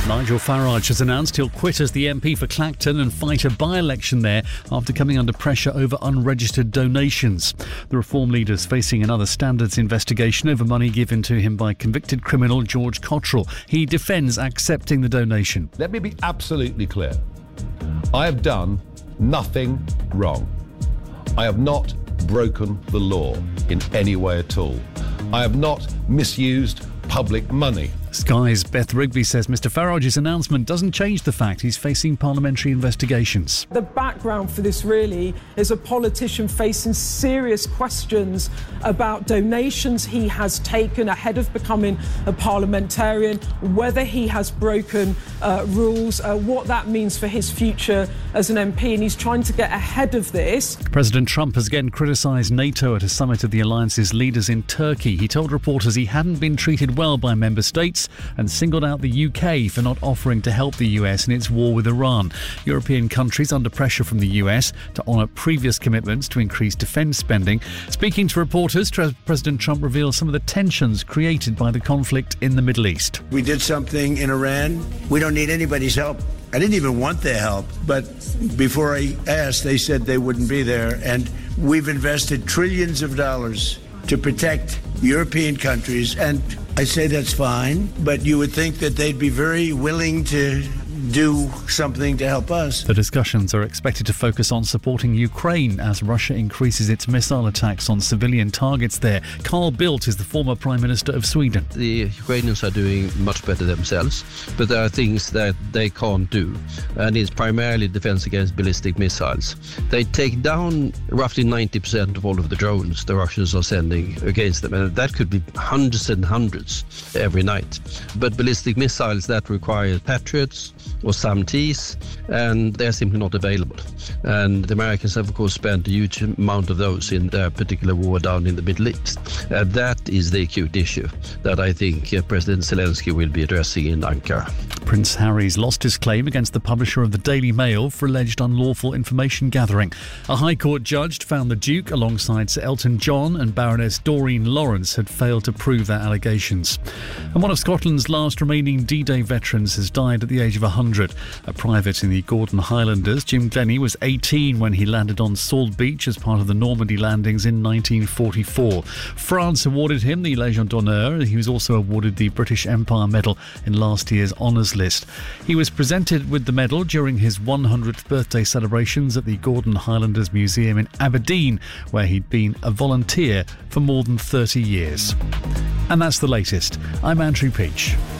Nigel Farage has announced he'll quit as the MP for Clacton and fight a by-election there after coming under pressure over unregistered donations. The Reform leader's facing another standards investigation over money given to him by convicted criminal George Cottrell. He defends accepting the donation. Let me be absolutely clear. I have done nothing wrong. I have not broken the law in any way at all. I have not misused public money. Sky's Beth Rigby says Mr Farage's announcement doesn't change the fact he's facing parliamentary investigations. The background for this really is a politician facing serious questions about donations he has taken ahead of becoming a parliamentarian, whether he has broken rules, what that means for his future as an MP, and he's trying to get ahead of this. President Trump has again criticised NATO at a summit of the alliance's leaders in Turkey. He told reporters he hadn't been treated well by member states and singled out the UK for not offering to help the US in its war with Iran. European countries under pressure from the US to honour previous commitments to increase defence spending. Speaking to reporters, President Trump revealed some of the tensions created by the conflict in the Middle East. We did something in Iran. We don't need anybody's help. I didn't even want their help, but before I asked, they said they wouldn't be there. And we've invested trillions of dollars to protect European countries, and I say that's fine, but you would think that they'd be very willing to do something to help us. The discussions are expected to focus on supporting Ukraine as Russia increases its missile attacks on civilian targets there. Carl Bildt is the former Prime Minister of Sweden. The Ukrainians are doing much better themselves, but there are things that they can't do, and it's primarily defense against ballistic missiles. They take down roughly 90% of all of the drones the Russians are sending against them, and that could be hundreds and hundreds every night. But ballistic missiles, that require Patriots or SAM-Ts, and they're simply not available. And the Americans have, of course, spent a huge amount of those in their particular war down in the Middle East. That is the acute issue that I think President Zelensky will be addressing in Ankara. Prince Harry's lost his claim against the publisher of the Daily Mail for alleged unlawful information gathering. A High Court judge found the Duke, alongside Sir Elton John and Baroness Doreen Lawrence, had failed to prove their allegations. And one of Scotland's last remaining D-Day veterans has died at the age of 100. A private in the Gordon Highlanders, Jim Glennie, was 18 when he landed on Salt Beach as part of the Normandy landings in 1944. France awarded him the Légion d'honneur. He was also awarded the British Empire Medal in last year's honours list. He was presented with the medal during his 100th birthday celebrations at the Gordon Highlanders Museum in Aberdeen, where he'd been a volunteer for more than 30 years. And that's the latest. I'm Andrew Peach.